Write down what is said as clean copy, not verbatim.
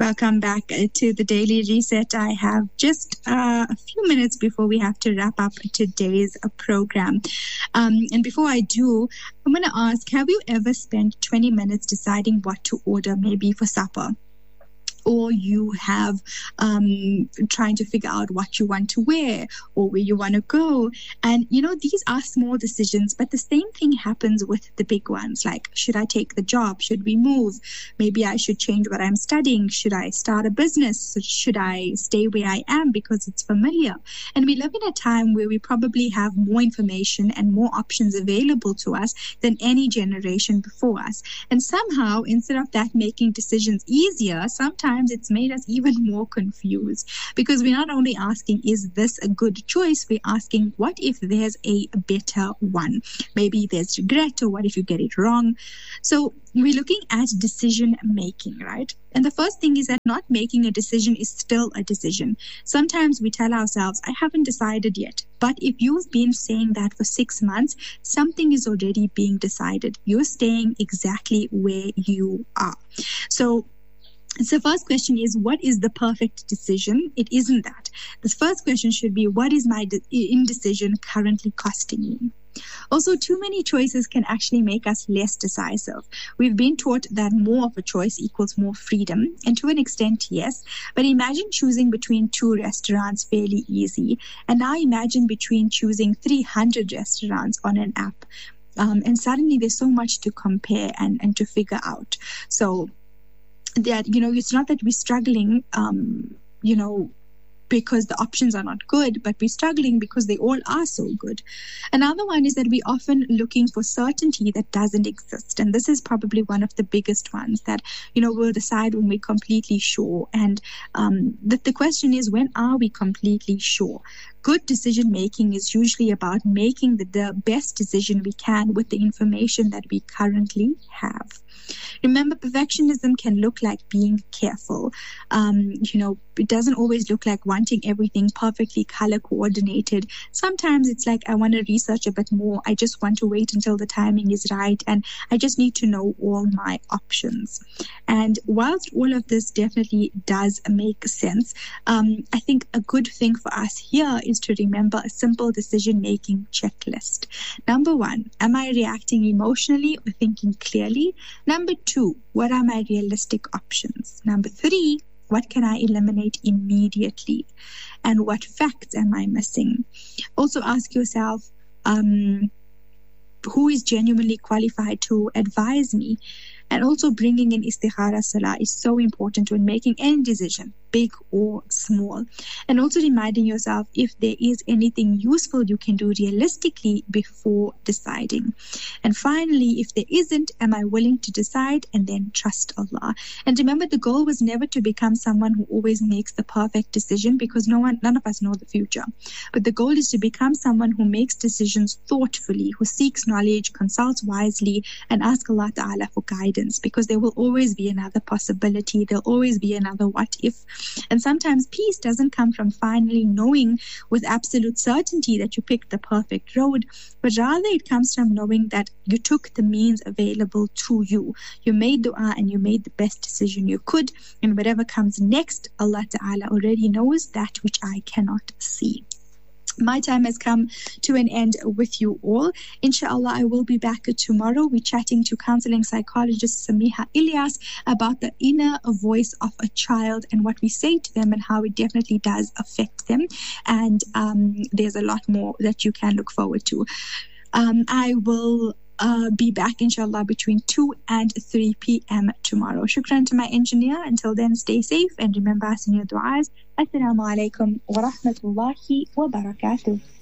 Welcome back to the Daily Reset. I have just a few minutes before we have to wrap up today's program. And before I do, I'm going to ask, have you ever spent 20 minutes deciding what to order, maybe for supper? Or you have trying to figure out what you want to wear or where you want to go. And, these are small decisions, but the same thing happens with the big ones. Like, should I take the job? Should we move? Maybe I should change what I'm studying. Should I start a business? Should I stay where I am because it's familiar? And we live in a time where we probably have more information and more options available to us than any generation before us. And somehow, instead of that making decisions easier, sometimes it's made us even more confused, because we're not only asking, is this a good choice? We're asking, what if there's a better one? Maybe there's regret, or what if you get it wrong? So we're looking at decision making, right? And the first thing is that not making a decision is still a decision. Sometimes we tell ourselves, I haven't decided yet. But if you've been saying that for 6 months, something is already being decided. You're staying exactly where you are. So the first question is, what is the perfect decision? It isn't that. The first question should be, what is my indecision currently costing me? Also, too many choices can actually make us less decisive. We've been taught that more of a choice equals more freedom, and to an extent, yes. But imagine choosing between 2 restaurants fairly easy. And now imagine between choosing 300 restaurants on an app. And suddenly there's so much to compare and to figure out. So that, it's not that we're struggling, because the options are not good, but we're struggling because they all are so good. Another one is that we're often looking for certainty that doesn't exist. And this is probably one of the biggest ones that, we'll decide when we're completely sure. And the question is, when are we completely sure? Good decision making is usually about making the best decision we can with the information that we currently have. Remember, perfectionism can look like being careful. It doesn't always look like wanting everything perfectly color coordinated. Sometimes it's like, I want to research a bit more. I just want to wait until the timing is right. And I just need to know all my options. And whilst all of this definitely does make sense, I think a good thing for us here is to remember a simple decision-making checklist. Number 1, am I reacting emotionally or thinking clearly? Number 2, what are my realistic options? Number 3, what can I eliminate immediately? And what facts am I missing? Also ask yourself, who is genuinely qualified to advise me? And also bringing in istikhara salah is so important when making any decision, big or small. And also reminding yourself if there is anything useful you can do realistically before deciding. And finally, if there isn't, am I willing to decide and then trust Allah? And remember, the goal was never to become someone who always makes the perfect decision, because none of us know the future. But the goal is to become someone who makes decisions thoughtfully, who seeks knowledge, consults wisely, and asks Allah Ta'ala for guidance. Because there will always be another possibility. There'll always be another what if. And sometimes peace doesn't come from finally knowing with absolute certainty that you picked the perfect road, but rather it comes from knowing that you took the means available to you. You made dua and you made the best decision you could. And whatever comes next, Allah Ta'ala already knows that which I cannot see. My time has come to an end with you all. Inshallah, I will be back tomorrow. We're chatting to counseling psychologist Samiha Ilyas about the inner voice of a child and what we say to them and how it definitely does affect them. And there's a lot more that you can look forward to. I will be back, inshallah, between 2 and 3 p.m. tomorrow. Shukran to my engineer. Until then, stay safe and remember us in your du'as. Assalamu alaikum wa rahmatullahi wa barakatuh.